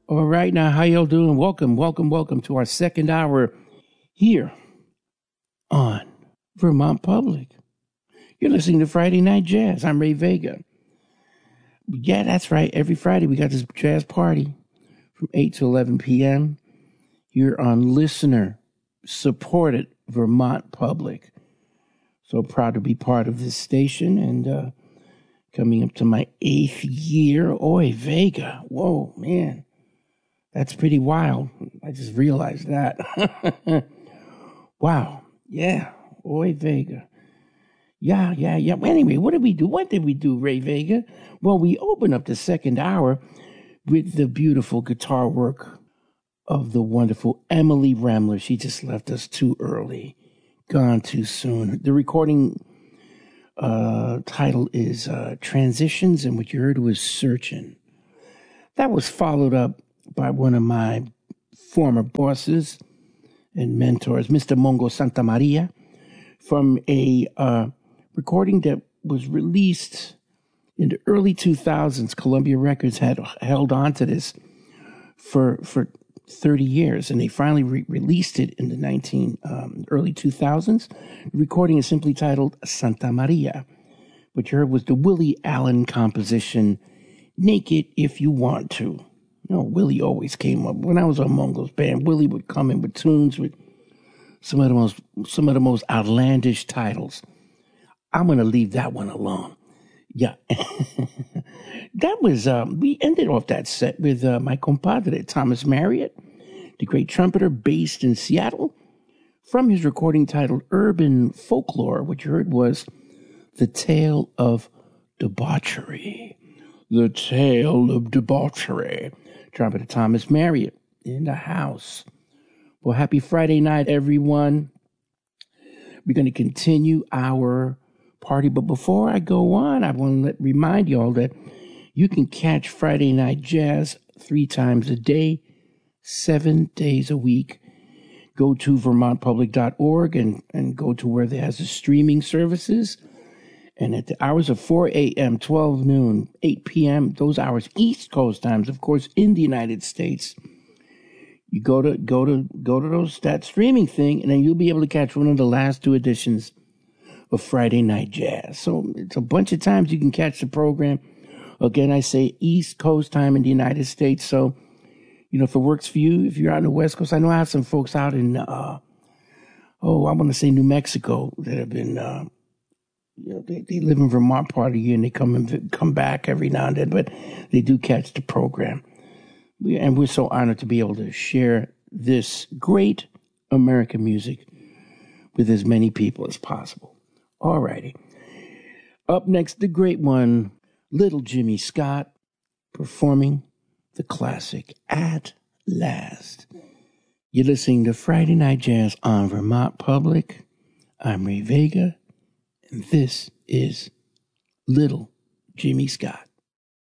All right, now, how y'all doing? Welcome to our second hour here on Vermont Public. You're listening to Friday Night Jazz. I'm Ray Vega. Yeah, that's right. Every Friday we got this jazz party from 8 to 11 p.m. here on listener-supported Vermont Public. So proud to be part of this station and coming up to my 8th year. Oy Vega. Whoa, man. That's pretty wild. I just realized that. Wow. Yeah. Oy Vega. Yeah. Anyway, what did we do? Ray Vega? Well, we opened up the second hour with the beautiful guitar work of the wonderful Emily Remler. She just left us too early. Gone too soon. The recording title is Transitions, and what you heard was Searching. That was followed up by one of my former bosses and mentors, Mr. Mongo Santamaria, from a recording that was released in the early 2000s. Columbia Records had held on to this for 30 years, and they finally released it in the early 2000s. The recording is simply titled Santa Maria, which you heard was the Willie Allen composition, Naked If You Want To. You know, Willie always came up. When I was on Mongo's band, Willie would come in with tunes with some of the most outlandish titles. I'm going to leave that one alone. Yeah. That was, we ended off that set with my compadre, Thomas Marriott, the great trumpeter based in Seattle, from his recording titled Urban Folklore, which you heard was The Tale of Debauchery. The Tale of Debauchery. Trumpeter Thomas Marriott in the house. Well, happy Friday night, everyone. We're going to continue our party. But before I go on, I want to remind y'all that you can catch Friday Night Jazz 3 times a day, 7 days a week. Go to vermontpublic.org and go to where there has the streaming services. And at the hours of 4 a.m., 12 noon, 8 p.m., those hours, East Coast times, of course, in the United States, you go to that streaming thing, and then you'll be able to catch one of the last 2 editions of Friday Night Jazz. So it's a bunch of times you can catch the program. Again, I say East Coast time in the United States. So, you know, if it works for you, if you're out in the West Coast, I know I have some folks out in, I want to say New Mexico that have been, they live in Vermont part of the year and they come back every now and then, but they do catch the program. And we're so honored to be able to share this great American music with as many people as possible. All righty. Up next, the great one, Little Jimmy Scott, performing the classic At Last. You're listening to Friday Night Jazz on Vermont Public. I'm Ray Vega, and this is Little Jimmy Scott.